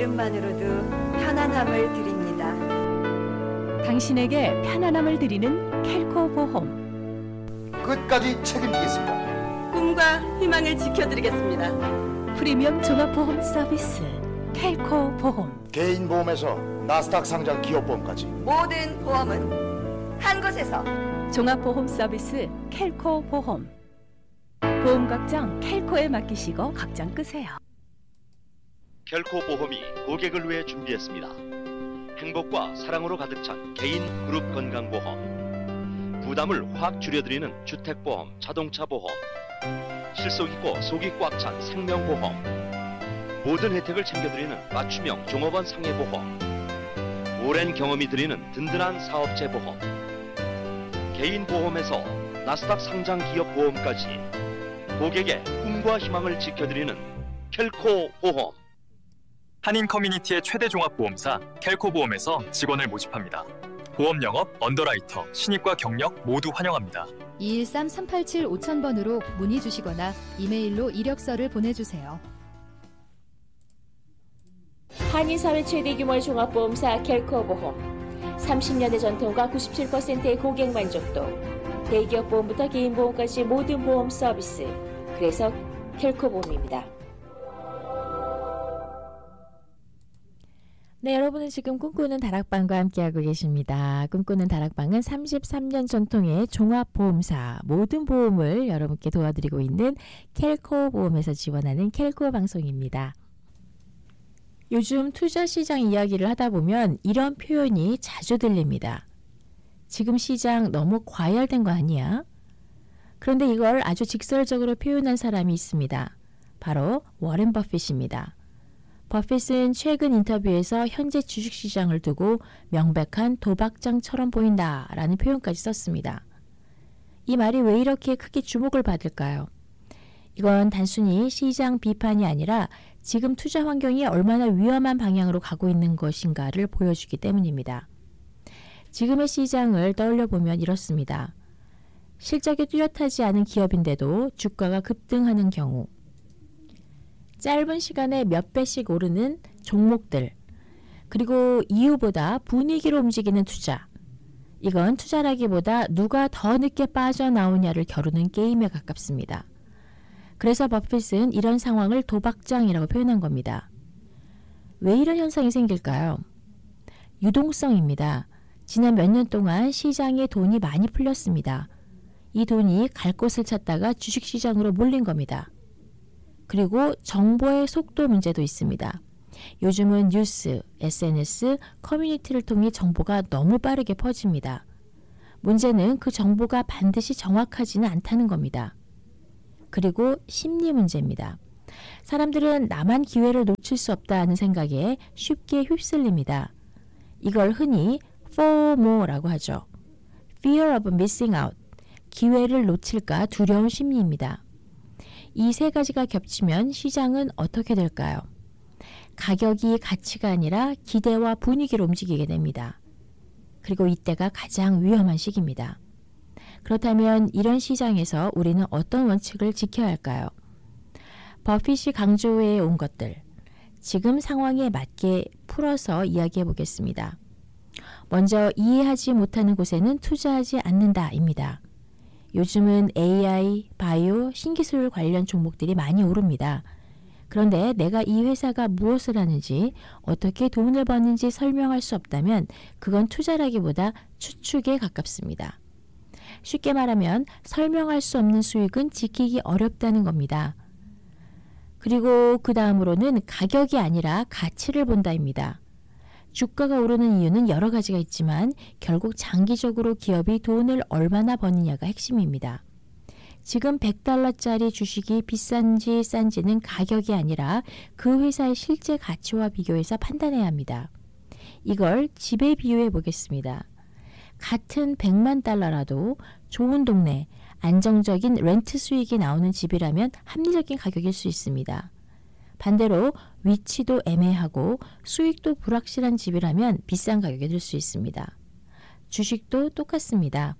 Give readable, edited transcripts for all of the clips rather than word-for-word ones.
이름만으로도 편안함을 드립니다. 당신에게 편안함을 드리는 켈코 보험. 끝까지 책임지겠습니다. 꿈과 희망을 지켜드리겠습니다. 프리미엄 종합보험 서비스 켈코 보험. 개인 보험에서 나스닥 상장 기업보험까지 모든 보험은 한 곳에서. 종합보험 서비스 켈코 보험. 보험 걱정 켈코에 맡기시고 걱정 끄세요. 켈코 보험이 고객을 위해 준비했습니다. 행복과 사랑으로 가득 찬 개인 그룹 건강보험, 부담을 확 줄여드리는 주택보험, 자동차보험, 실속 있고 속이 꽉 찬 생명보험, 모든 혜택을 챙겨드리는 맞춤형 종업원 상해보험, 오랜 경험이 드리는 든든한 사업체보험, 개인보험에서 나스닥 상장 기업보험까지 고객의 꿈과 희망을 지켜드리는 켈코 보험. 한인 커뮤니티의 최대 종합보험사 켈코보험에서 직원을 모집합니다. 보험 영업, 언더라이터, 신입과 경력 모두 환영합니다. 213-387-5000번으로 문의 주시거나 이메일로 이력서를 보내주세요. 한인사회 최대 규모의 종합보험사 켈코보험. 30년의 전통과 97%의 고객 만족도. 대기업 보험부터 개인 보험까지 모든 보험 서비스. 그래서 켈코보험입니다. 네, 여러분은 지금 꿈꾸는 다락방과 함께하고 계십니다. 꿈꾸는 다락방은 33년 전통의 종합보험사 모든 보험을 여러분께 도와드리고 있는 켈코 보험에서 지원하는 켈코 방송입니다. 요즘 투자시장 이야기를 하다 보면 이런 표현이 자주 들립니다. 지금 시장 너무 과열된 거 아니야? 그런데 이걸 아주 직설적으로 표현한 사람이 있습니다. 바로 워렌 버핏입니다. 버핏은 최근 인터뷰에서 현재 주식시장을 두고 명백한 도박장처럼 보인다라는 표현까지 썼습니다. 이 말이 왜 이렇게 크게 주목을 받을까요? 이건 단순히 시장 비판이 아니라 지금 투자 환경이 얼마나 위험한 방향으로 가고 있는 것인가를 보여주기 때문입니다. 지금의 시장을 떠올려 보면 이렇습니다. 실적이 뚜렷하지 않은 기업인데도 주가가 급등하는 경우, 짧은 시간에 몇 배씩 오르는 종목들, 그리고 이유보다 분위기로 움직이는 투자. 이건 투자라기보다 누가 더 늦게 빠져나오냐를 겨루는 게임에 가깝습니다. 그래서 버핏은 이런 상황을 도박장이라고 표현한 겁니다. 왜 이런 현상이 생길까요? 유동성입니다. 지난 몇 년 동안 시장에 돈이 많이 풀렸습니다. 이 돈이 갈 곳을 찾다가 주식시장으로 몰린 겁니다. 그리고 정보의 속도 문제도 있습니다. 요즘은 뉴스, SNS, 커뮤니티를 통해 정보가 너무 빠르게 퍼집니다. 문제는 그 정보가 반드시 정확하지는 않다는 겁니다. 그리고 심리 문제입니다. 사람들은 나만 기회를 놓칠 수 없다는 생각에 쉽게 휩쓸립니다. 이걸 흔히 FOMO라고 하죠. Fear of Missing Out, 기회를 놓칠까 두려운 심리입니다. 이 세 가지가 겹치면 시장은 어떻게 될까요? 가격이 가치가 아니라 기대와 분위기로 움직이게 됩니다. 그리고 이때가 가장 위험한 시기입니다. 그렇다면 이런 시장에서 우리는 어떤 원칙을 지켜야 할까요? 버핏이 강조해 온 것들, 지금 상황에 맞게 풀어서 이야기해 보겠습니다. 먼저 이해하지 못하는 곳에는 투자하지 않는다입니다. 요즘은 AI, 바이오, 신기술 관련 종목들이 많이 오릅니다. 그런데 내가 이 회사가 무엇을 하는지, 어떻게 돈을 버는지 설명할 수 없다면 그건 투자라기보다 추측에 가깝습니다. 쉽게 말하면 설명할 수 없는 수익은 지키기 어렵다는 겁니다. 그리고 그 다음으로는 가격이 아니라 가치를 본다입니다. 주가가 오르는 이유는 여러 가지가 있지만 결국 장기적으로 기업이 돈을 얼마나 버느냐가 핵심입니다. 지금 $100짜리 주식이 비싼지 싼지는 가격이 아니라 그 회사의 실제 가치와 비교해서 판단해야 합니다. 이걸 집에 비유해 보겠습니다. 같은 $100만 좋은 동네, 안정적인 렌트 수익이 나오는 집이라면 합리적인 가격일 수 있습니다. 반대로 위치도 애매하고 수익도 불확실한 집이라면 비싼 가격에 들 수 있습니다. 주식도 똑같습니다.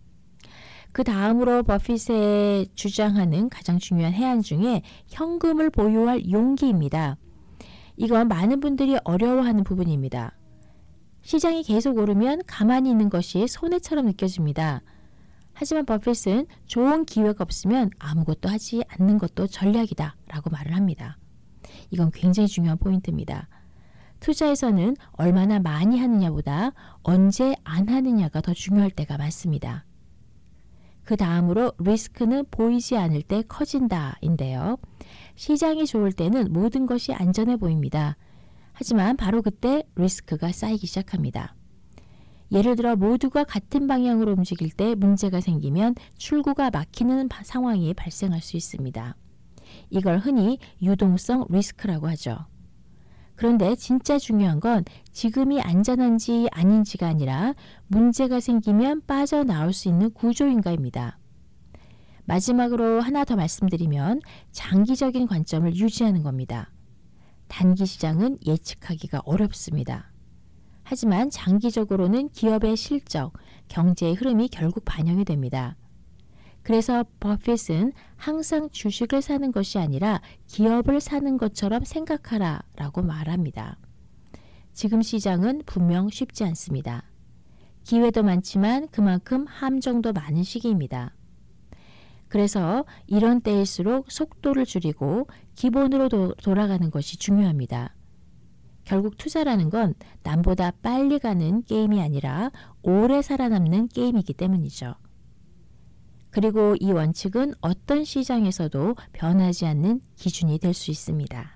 그 다음으로 버핏의 주장하는 가장 중요한 해안 중에 현금을 보유할 용기입니다. 이건 많은 분들이 어려워하는 부분입니다. 시장이 계속 오르면 가만히 있는 것이 손해처럼 느껴집니다. 하지만 버핏은 좋은 기회가 없으면 아무것도 하지 않는 것도 전략이다 라고 말을 합니다. 이건 굉장히 중요한 포인트입니다. 투자에서는 얼마나 많이 하느냐보다 언제 안 하느냐가 더 중요할 때가 많습니다. 그 다음으로 리스크는 보이지 않을 때 커진다인데요. 시장이 좋을 때는 모든 것이 안전해 보입니다. 하지만 바로 그때 리스크가 쌓이기 시작합니다. 예를 들어 모두가 같은 방향으로 움직일 때 문제가 생기면 출구가 막히는 상황이 발생할 수 있습니다. 이걸 흔히 유동성 리스크라고 하죠. 그런데 진짜 중요한 건 지금이 안전한지 아닌지가 아니라 문제가 생기면 빠져나올 수 있는 구조인가입니다. 마지막으로 하나 더 말씀드리면 장기적인 관점을 유지하는 겁니다. 단기 시장은 예측하기가 어렵습니다. 하지만 장기적으로는 기업의 실적, 경제의 흐름이 결국 반영이 됩니다. 그래서 버핏은 항상 주식을 사는 것이 아니라 기업을 사는 것처럼 생각하라 라고 말합니다. 지금 시장은 분명 쉽지 않습니다. 기회도 많지만 그만큼 함정도 많은 시기입니다. 그래서 이런 때일수록 속도를 줄이고 기본으로 돌아가는 것이 중요합니다. 결국 투자라는 건 남보다 빨리 가는 게임이 아니라 오래 살아남는 게임이기 때문이죠. 그리고 이 원칙은 어떤 시장에서도 변하지 않는 기준이 될 수 있습니다.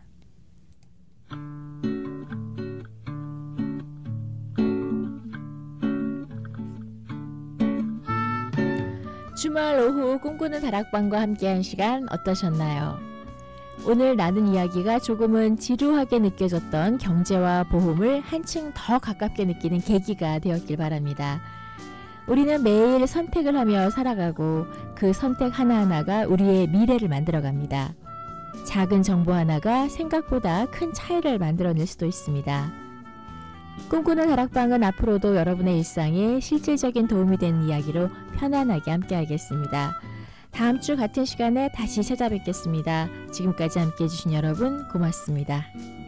주말 오후 꿈꾸는 다락방과 함께한 시간 어떠셨나요? 오늘 나눈 이야기가 조금은 지루하게 느껴졌던 경제와 보험을 한층 더 가깝게 느끼는 계기가 되었길 바랍니다. 우리는 매일 선택을 하며 살아가고 그 선택 하나하나가 우리의 미래를 만들어갑니다. 작은 정보 하나가 생각보다 큰 차이를 만들어낼 수도 있습니다. 꿈꾸는 다락방은 앞으로도 여러분의 일상에 실질적인 도움이 되는 이야기로 편안하게 함께하겠습니다. 다음 주 같은 시간에 다시 찾아뵙겠습니다. 지금까지 함께해 주신 여러분 고맙습니다.